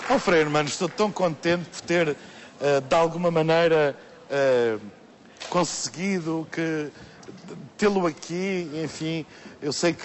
Oh, Frei Hermano, estou tão contente por ter, de alguma maneira, conseguido tê-lo aqui. Enfim, eu sei que